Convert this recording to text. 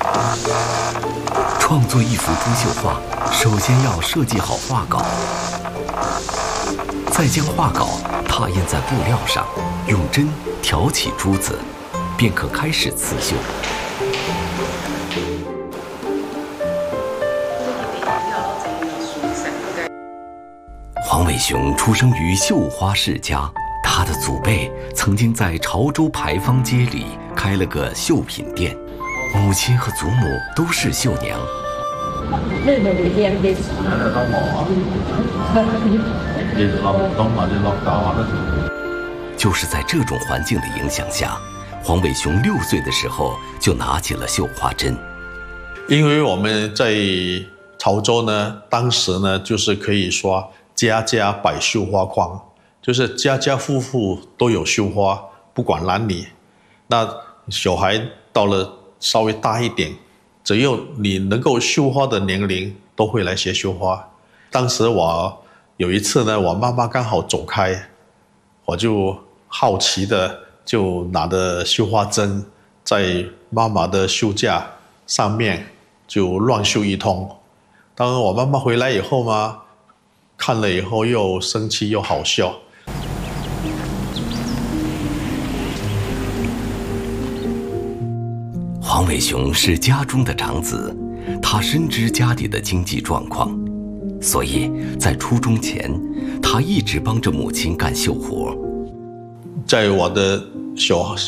创作一幅珠绣画，首先要设计好画稿，再将画稿拓印在布料上，用针挑起珠子，便可开始刺绣。黄伟雄出生于绣花世家，他的祖辈曾经在潮州牌坊街里开了个绣品店，母亲和祖母都是绣娘。就是在这种环境的影响下，黄伟雄6岁的时候就拿起了绣花针。 因为我们在潮州呢，当时呢就是可以说家家摆绣花框，就是家家户户都有绣花，不管男女。那小孩到了稍微大一点，只要你能够绣花的年龄，都会来学绣花。当时我有一次呢，我妈妈刚好走开，我就好奇的就拿着绣花针在妈妈的绣架上面就乱绣一通。当我妈妈回来以后嘛，看了以后又生气又好笑。 黄伟雄是家中的长子，他深知家里的经济状况，所以在初中前，他一直帮着母亲干绣活。 在我的